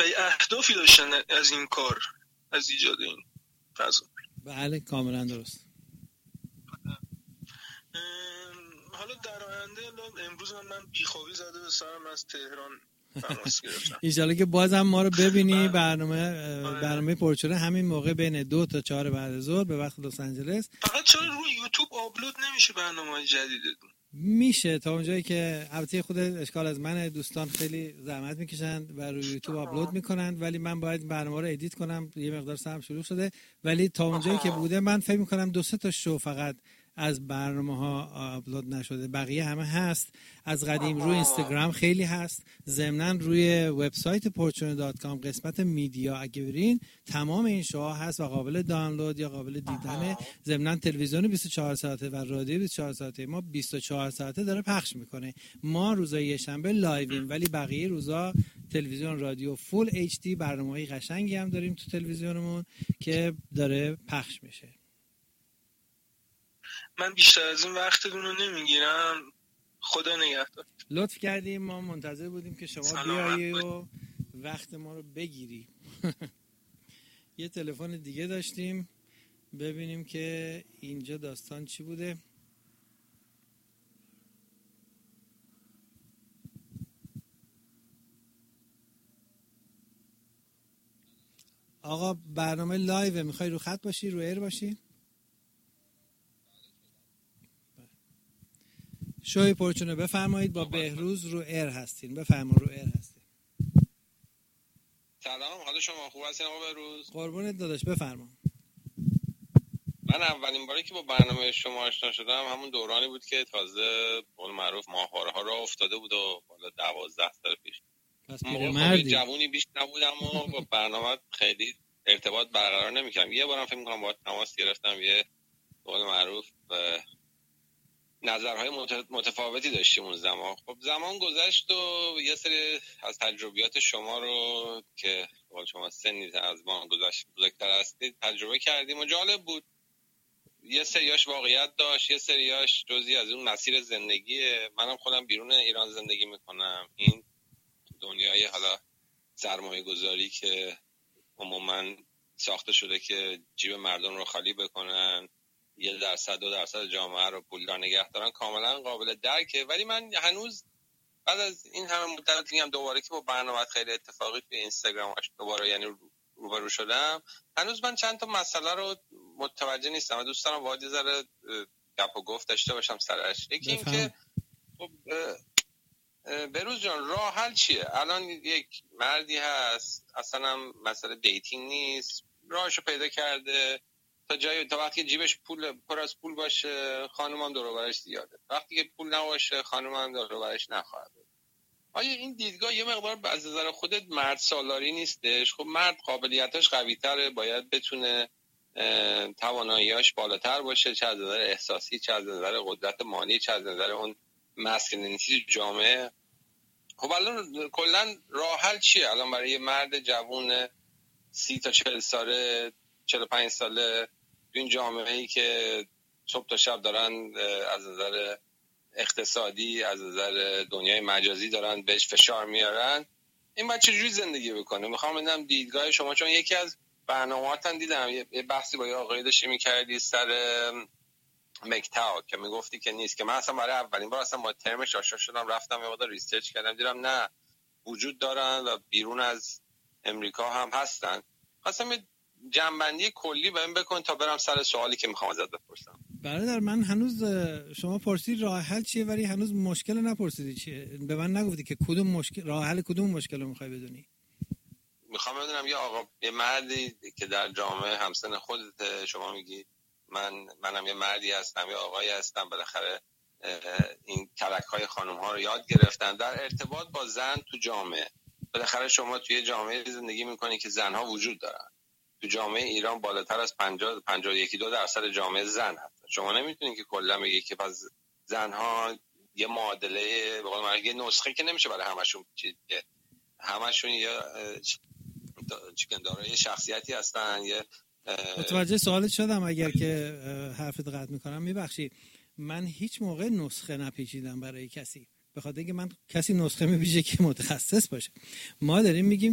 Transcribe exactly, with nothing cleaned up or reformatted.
اهدافی داشتن از این کار، از ایجاد این فضا. بله کاملا درست. حالا در آینده امروز من, من بیخوابی زده به سرم از تهران تماس گرفتم. ایشالا که بازم ما رو ببینی. برنامه برنامه پرچوره همین موقع بین دو تا چهار بعد از ظهر به وقت لس آنجلس. فقط چرا روی یوتیوب آپلود نمیشه برنامه‌های جدیدتون؟ میشه تا اونجایی که البته خود اشکال از من، دوستان خیلی زحمت میکشند و روی یوتیوب آپلود میکنند، ولی من باید برنامه رو ادیت کنم، یه مقدار سرم شروع شده، ولی تا اونجایی که بوده من فکر میکنم دو سه تا شو فقط از برنامه ها آپلود نشده، بقیه همه هست. از قدیم روی اینستاگرام خیلی هست، ضمناً روی وبسایت پورچون دات کام قسمت میدیا اگه برین تمام این شوها هست و قابل دانلود یا قابل دیدنه. ضمناً تلویزیون بیست و چهار ساعته و رادیو بیست و چهار ساعته ما بیست و چهار ساعته داره پخش میکنه. ما روزای یه شنبه لایویم، ولی بقیه روزا تلویزیون رادیو فول اچ دی برنامه‌های قشنگی هم داریم تو تلویزیونمون که داره پخش میشه. من بیشتر از این وقتتون رو نمیگیرم، خدا نگهدار. لطف کردیم، ما منتظر بودیم که شما بیایی و وقت ما رو بگیری. یه تلفن دیگه داشتیم، ببینیم که اینجا داستان چی بوده. آقا برنامه لایوه، میخوای رو خط باشی، رو ایر باشی؟ شوی پرچونه بفرمایید. با بهروز رو ایر هستین، بفرما رو ایر هستین. سلام، حال شما خوب هستین آقا بهروز؟ قربونت داداش، بفرما. من اولین باری که با برنامه شما آشنا شدم همون دورانی بود که تازه به قول معروف ماهواره ها راه افتاده بود و بالا دوازده سال پیش. پس موقع جوونی بیش نبودم و با برنامه خیلی ارتباط برقرار نمی‌کردم. یه بارم فکر می‌کنم باهات تماس گرفتم، یه به قول معروف نظرهای متفاوتی داشتیم اون زمان. خب زمان گذشت و یه سری از تجربیات شما رو که قول شما سنی از ما گذشت بزرگتر هستید تجربه کردیم و جالب بود. یه سریاش واقعیت داشت، یه سریاش جزئی از اون مسیر زندگیه. منم خودم بیرون ایران زندگی میکنم. این دنیای حالا سرمایه گذاری که عموما ساخته شده که جیب مردم رو خالی بکنن، یه درصد دو درصد جامعه رو پولدار نگه دارن، کاملا قابل درکه. ولی من هنوز بعد از این همه مدت میگم دوباره که با برنامه خیلی اتفاقی توی اینستاگرام دوباره یعنی روبرو شدم، هنوز من چند تا مسئله رو متوجه نیستم و دوست دارم باهات یه ذره گپ و گفت داشته باشم سرش. یکی این که خب بهروز جان راه حل چیه؟ الان یک مردی هست اصلا هم مسئله دیتینگ نیست، راهشو پیدا کرده، تا جایی تا وقتی جیبش پول پر از پول باشه خانومم دور و برش زیاده، وقتی که پول نباشه خانومم دور و برش نخواهد. آیا این دیدگاه یه مقدار از نظر خودت مرد سالاری نیستش؟ خب مرد قابلیتاش قوی تره، باید بتونه تواناییاش بالاتر باشه، چه از نظر احساسی، چه از نظر قدرت مالی، چه از نظر اون مسکلینیتی جامعه. خب الان کلا راه حل چیه الان برای یه مرد جوون سی تا چهل ساله، چهل و پنج ساله تو این جامعه‌ای که صبح تا شب دارن از نظر اقتصادی، از نظر دنیای مجازی دارن بهش فشار میارن، این بچه چجوری زندگی بکنه؟ میخوام بدونم دیدگاه شما، چون یکی از برنامه‌هاتون دیدم یه بحثی با یه آقایی داشتی می‌کردی سر مکتاو که میگفتی که نیست، که من اصلا برای اولین بار اصلا با ترمش آشنا شدم، رفتم یه مقدار ریسرچ کردم، دیدم نه وجود دارن و بیرون از امریکا هم هستن. خواستم یه جنبندی کلی بهم بکن تا برم سر سوالی که میخوام ازت بپرسم. برادر من هنوز شما پرسید راه حل چیه ولی هنوز مشکل نپرسیدی چیه، به من نگفتی که کدوم مشکل راه حل کدوم مشکل رو میخوای بدونی. میخوام بدونم یه آقا یه مردی که در جامعه همسن خودت، شما میگی من منم یه مردی هستم یه آقایی هستم، بالاخره این کلک‌های خانم‌ها رو یاد گرفتن در ارتباط با زن تو جامعه. بالاخره شما توی جامعه زندگی میکنی که زنها وجود دارن. تو جامعه ایران بالاتر از پنجاه پنجاه و یک دو درصد جامعه زن هست. شما نمیتونید که کلا بگی که پس زنها یه معادله به قول معروف یه نسخه که نمیشه برای همشون چیز، همشون یه چیکن دارای شخصیتی هستن. یه متوجه سوالت شدم، اگر که حرفت قطع میکنم میبخشی. من هیچ موقع نسخه نپیچیدم برای کسی، به خاطر اینکه من کسی نسخه میپیچه که متخصص باشه. ما داریم میگیم